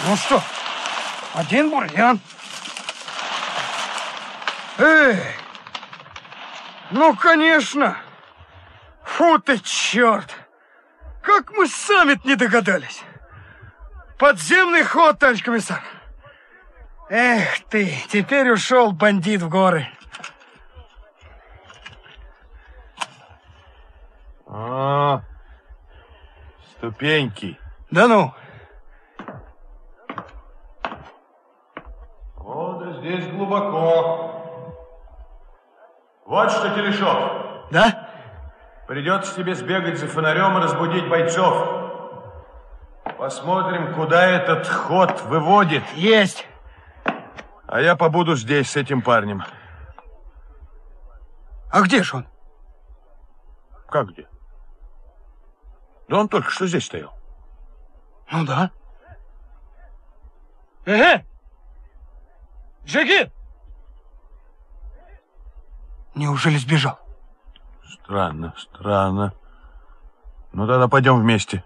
Ну что, один бурьян. Эй, ну, конечно. Фу ты, черт. Как мы сами-то не догадались. Подземный ход, товарищ комиссар. Эх ты, теперь ушел бандит в горы. А, ступеньки. Да ну. Вот и здесь глубоко. Вот что, Телешов. Да? Придется тебе сбегать за фонарем и разбудить бойцов. Посмотрим, куда этот ход выводит. Есть. А я побуду здесь с этим парнем. А где же он? Как где? Да он только что здесь стоял. Ну да. Джигит! Неужели сбежал? Странно, странно. Ну тогда пойдем вместе.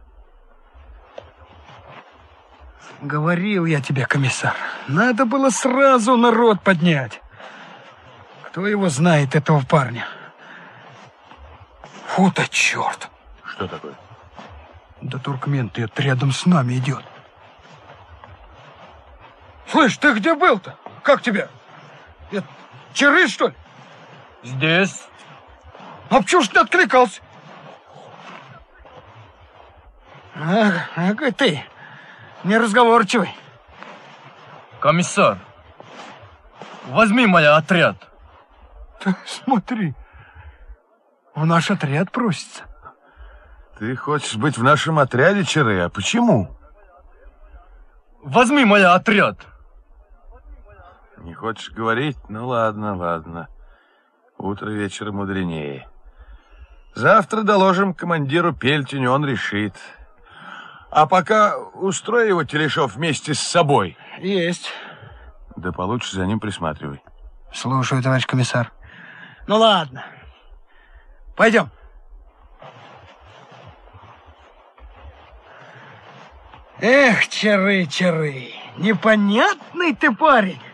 Говорил я тебе, комиссар, надо было сразу народ поднять. Кто его знает, этого парня? Фу-то черт. Что такое? Да туркмен-то это рядом с нами идет. Слышь, ты где был-то? Как тебя? Это Чирый, что ли? Здесь. А почему ж не откликался? Ага, ты неразговорчивый. Комиссар, возьми мой отряд. Ты смотри, в наш отряд просится. Ты хочешь быть в нашем отряде, Чирый? А почему? Возьми мой отряд. Не хочешь говорить? Ну ладно, ладно. Утро вечера мудренее. Завтра доложим командиру Пельтиню, он решит. А пока устрой его, Телешов, вместе с собой. Есть. Да получше за ним присматривай. Слушаю, товарищ комиссар. Ну ладно. Пойдем. Эх, Чирый, непонятный ты парень.